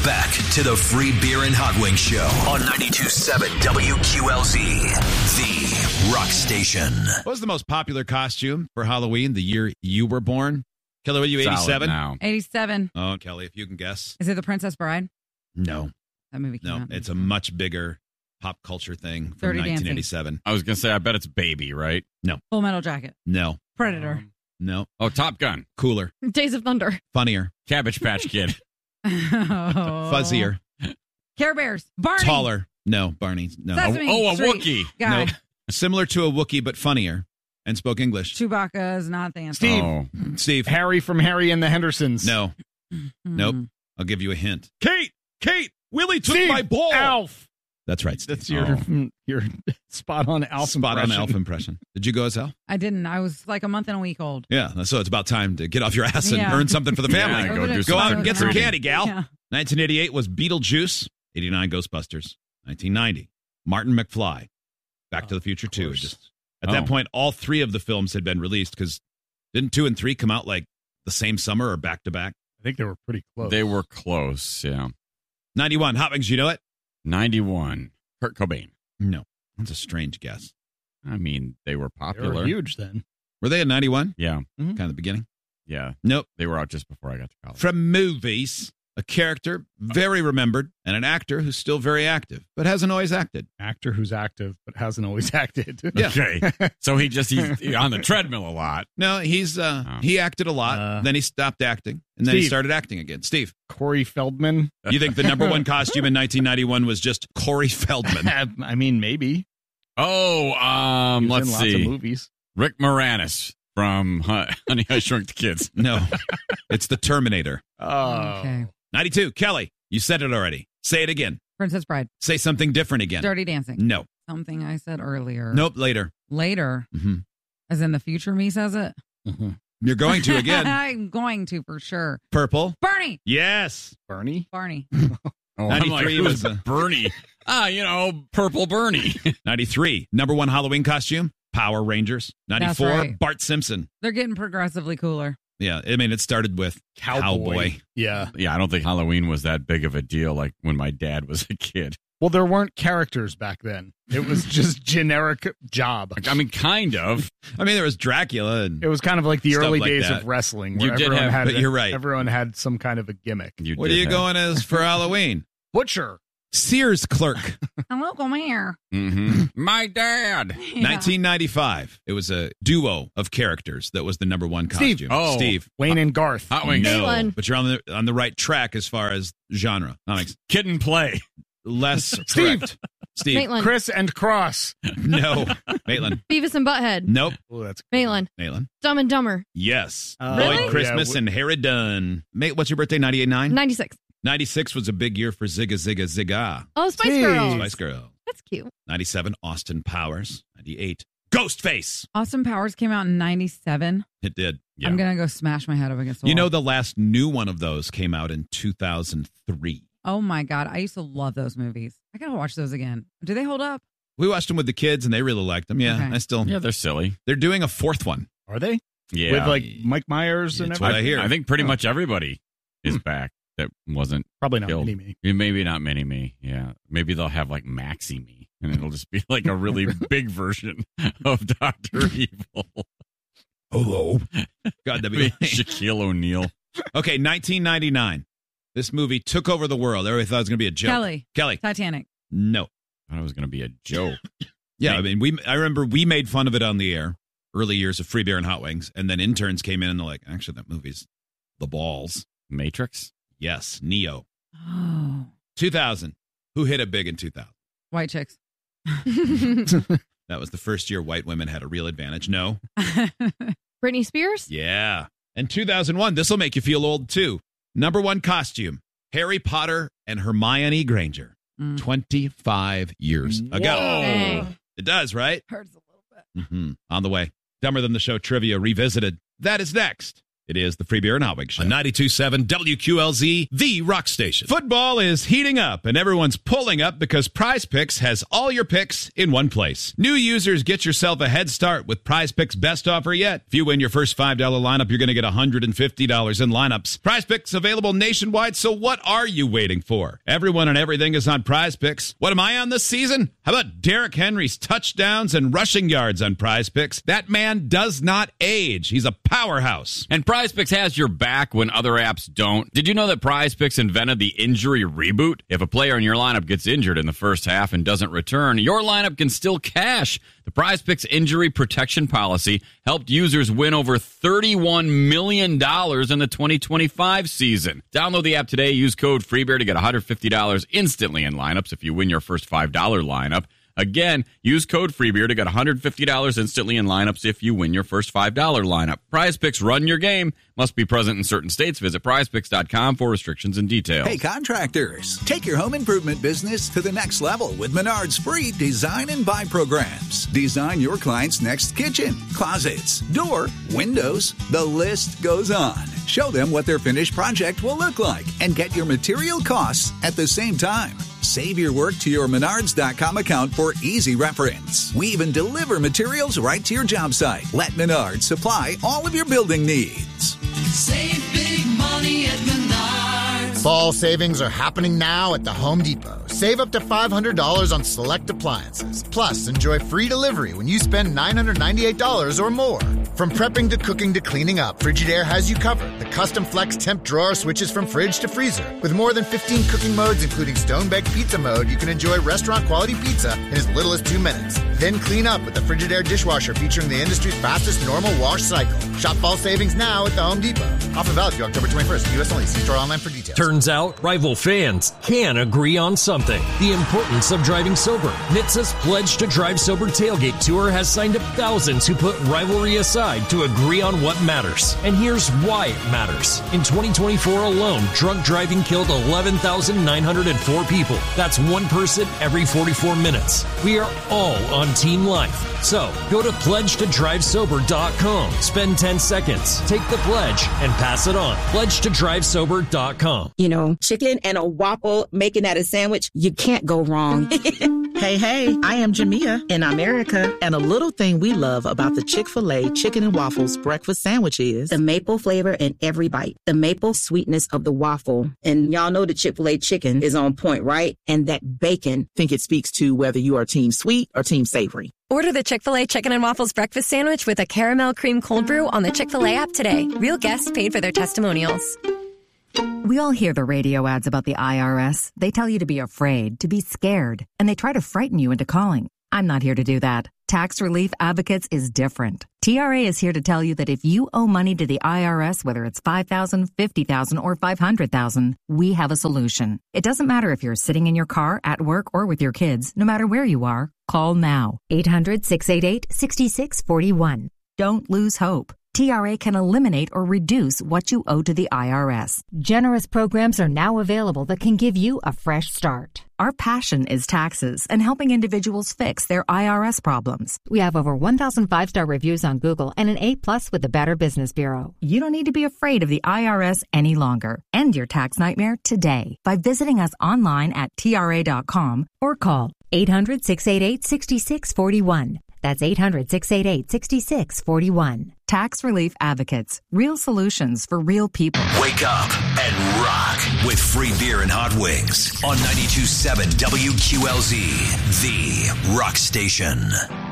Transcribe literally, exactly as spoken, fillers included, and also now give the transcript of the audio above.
back to the Free Beer and Hot Wings Show on ninety-two point seven W Q L Z, the rock station. What was the most popular costume for Halloween the year you were born? Kelly, were you eighty-seven? Now. eighty-seven. Oh, Kelly, if you can guess. Is it The Princess Bride? No. That movie came No, out. it's a much bigger pop culture thing from Dirty nineteen eighty-seven. I was going to say, I bet it's Baby, right? Full Metal Jacket. No. Predator. Um, No. Oh, Top Gun. Cooler. Days of Thunder. Funnier. Cabbage Patch Kid. Oh. Fuzzier. Care Bears. Barney. Taller. No, Barney. No. Sesame oh, a Street Wookiee. Guy. No. Similar to a Wookiee, but funnier. And spoke English. Chewbacca's not the answer. Steve. Oh. Steve. Harry from Harry and the Hendersons. No. Mm. Nope. I'll give you a hint. Kate! Kate! Willie took Steve, my ball! Alf. That's right, Steve. That's your Oh. your spot on Alf Spot on impression. Alf impression. Did you go as Alf? I didn't. I was like a month and a week old. Yeah, so it's about time to get off your ass and Yeah. earn something for the family. Yeah, Go go to- do Go some out and get some trick-or-treating. candy, gal. Yeah. nineteen eighty-eight was Beetlejuice. eighty-nine Ghostbusters. nineteen ninety Martin McFly. Back to the Future two. course. Just, at Oh. that point, all three of the films had been released because didn't two and three come out like the same summer or back to back? I think they were pretty close. They were close, yeah. ninety-one Hot Wings, you know it? ninety-one Kurt Cobain. No. That's a strange guess. I mean, they were They popular. were huge then. Were they in ninety-one? Yeah, Kind of the beginning? yeah. Nope. They were out just before I got to college. From movies, a character very remembered and an actor who's still very active but hasn't always acted. Actor who's active but hasn't always acted. Yeah. Okay. So he just, he's on the treadmill a lot. No, he's uh Oh. he acted a lot, Uh, then he stopped acting, and then he Steve. started acting again. Steve, Corey Feldman. you think the number one costume in nineteen ninety-one was just Corey Feldman? I mean, maybe. Oh, um, He was let's in lots see. of movies. Rick Moranis from Hon- Honey, I Shrunk the Kids. No, it's the Terminator. Oh. Okay. ninety-two Kelly, you said it already. Say it again. Princess Bride. Say something different again. Dirty Dancing. No. Something I said earlier. Nope, later. Later. hmm As in the future me says it. Mhm. You're going to again. I'm going to for sure. Purple. Barney. Yes. Barney. Barney. Oh, I'm like, ninety-three who's was the- Bernie. Ah, you know, Purple Bernie. ninety-three Number one Halloween costume, Power Rangers. ninety-four right. Bart Simpson. They're getting progressively cooler. Yeah, I mean, it started with Cowboy. Yeah. Yeah, I don't think Halloween was that big of a deal like when my dad was a kid. Well, there weren't characters back then. It was just generic job. I mean, kind of. I mean, there was Dracula and It was kind of like the Stuff early like days that. of wrestling. Where You did everyone have- had but you're right. Everyone had some kind of a gimmick. You what are did you have- going as for Halloween? Butcher. Sears clerk. Hello, come here. Mhm. My dad. Yeah. nineteen ninety-five It was a duo of characters that was the number one Steve. costume. Oh. Steve. Wayne and Garth. Hot Wings. No, Maitland. but you're on the on the right track as far as genre. Comics. Kid and Play. Less Steve. correct. Steve. Maitland. Chris and Cross. No. Maitland. Beavis and Butthead. Nope. Oh, that's Maitland. Maitland. Dumb and Dumber. Yes. Uh, Lloyd Really? Christmas Yeah, and Harry Dunn. Mate, what's your birthday? ninety-eight nine ninety-six. ninety-six was a big year for Zigga Zigga Zigga. Oh, Spice Jeez. Girls. Spice Girl. That's cute. ninety-seven Austin Powers. ninety-eight Ghostface. Austin Powers came out in ninety-seven. It did. Yeah. I'm going to go smash my head up against the You wall. know, the last new one of those came out in two thousand three. Oh, my God. I used to love those movies. I got to watch those again. Do they hold up? We watched them with the kids, and they really liked them. Yeah, Okay. I still. Yeah, they're silly. They're doing a fourth one. Are they? Yeah. With like Mike Myers and That's everything? what I hear. I think pretty Oh. much everybody is Hmm. back that wasn't Probably not killed. Mini Me. Yeah, maybe not Mini Me. Yeah. Maybe they'll have like Maxi Me, and it'll just be like a really big version of Doctor Evil. Hello. God, that'd be Shaquille O'Neal. Okay, nineteen ninety-nine This movie took over the world. Everybody thought it was going to be a joke. Kelly. Kelly. Titanic. No. I thought it was going to be a joke. Yeah, I mean, we. I remember we made fun of it on the air early years of Free Beer and Hot Wings, and then interns came in and they're like, actually, that movie's the balls. Matrix? Yes, Neo. Oh. two thousand Who hit it big in two thousand? White chicks. That was the first year white women had a real advantage. No. Britney Spears? Yeah. And two thousand one This will make you feel old, too. Number one costume, Harry Potter and Hermione Granger. Mm. twenty-five years ago. Whoa. Dang. It does, right? Hurts a little bit. Mm-hmm. On the way. Dumber Than the Show trivia revisited. That is next. It is the Free Beer and Hot Wings Show. On ninety-two point seven W Q L Z, the rock station. Football is heating up, and everyone's pulling up because Prize Picks has all your picks in one place. New users, get yourself a head start with Prize Picks' best offer yet. If you win your first five dollars lineup, you're going to get one hundred fifty dollars in lineups. Prize Picks available nationwide, so what are you waiting for? Everyone and everything is on Prize Picks. What am I on this season? How about Derrick Henry's touchdowns and rushing yards on Prize Picks? That man does not age. He's a powerhouse. And PrizePicks has your back when other apps don't. Did you know that PrizePicks invented the injury reboot? If a player in your lineup gets injured in the first half and doesn't return, your lineup can still cash. The PrizePicks injury protection policy helped users win over thirty-one million dollars in the twenty twenty-five season. Download the app today. Use code FREEBEAR to get one hundred fifty dollars instantly in lineups if you win your first five dollars lineup. Again, use code FREEBEER to get one hundred fifty dollars instantly in lineups if you win your first five dollars lineup. PrizePicks, run your game. Must be present in certain states. Visit prize picks dot com for restrictions and details. Hey, contractors, take your home improvement business to the next level with Menards free design and buy programs. Design your client's next kitchen, closets, door, windows. The list goes on. Show them what their finished project will look like and get your material costs at the same time. Save your work to your Menards dot com account for easy reference. We even deliver materials right to your job site. Let Menards supply all of your building needs. Save big money at Menards. Fall savings are happening now at the Home Depot. Save up to five hundred dollars on select appliances. Plus, enjoy free delivery when you spend nine hundred ninety-eight dollars or more. From prepping to cooking to cleaning up, Frigidaire has you covered. The custom flex temp drawer switches from fridge to freezer. With more than fifteen cooking modes, including stone-baked pizza mode, you can enjoy restaurant-quality pizza in as little as two minutes. Then clean up with the Frigidaire dishwasher featuring the industry's fastest normal wash cycle. Shop fall savings now at the Home Depot. Offer valid through October twenty-first. U S only. See store online for details. Turns out, rival fans can agree on something. The importance of driving sober. N H T S A's Pledge to Drive Sober Tailgate Tour has signed up thousands who put rivalry aside to agree on what matters. And here's why it matters. In twenty twenty-four alone, drunk driving killed eleven thousand nine hundred four people. That's one person every forty-four minutes. We are all on Team Life. So, go to pledge to drive sober dot com. Spend ten seconds, take the pledge, and pass it on. pledge to drive sober dot com. You know, chicken and a waffle, making that a sandwich, you can't go wrong. Hey, hey, I am Jamia in America, and a little thing we love about the Chick-fil-A Chicken and Waffles breakfast sandwich is the maple flavor in every bite, the maple sweetness of the waffle. And y'all know the Chick-fil-A chicken is on point, right? And that bacon. Think it speaks to whether you are team sweet or team savory. Order the Chick-fil-A Chicken and Waffles breakfast sandwich with a caramel cream cold brew on the Chick-fil-A app today. Real guests paid for their testimonials. We all hear the radio ads about the I R S. They tell you to be afraid, to be scared, and they try to frighten you into calling. I'm not here to do that. Tax Relief Advocates is different. T R A is here to tell you that if you owe money to the I R S, whether it's five thousand dollars, fifty thousand dollars, or five hundred thousand dollars, we have a solution. It doesn't matter if you're sitting in your car, at work, or with your kids. No matter where you are, call now. eight hundred, six eight eight, six six four one. Don't lose hope. T R A can eliminate or reduce what you owe to the I R S. Generous programs are now available that can give you a fresh start. Our passion is taxes and helping individuals fix their I R S problems. We have over one thousand five-star reviews on Google and an A-plus with the Better Business Bureau. You don't need to be afraid of the I R S any longer. End your tax nightmare today by visiting us online at T R A dot com or call eight hundred, six eight eight, six six four one. That's eight hundred, six eight eight, six six four one. Tax Relief Advocates. Real solutions for real people. Wake up and rock with free beer and hot wings on ninety-two point seven W Q L Z, the rock station.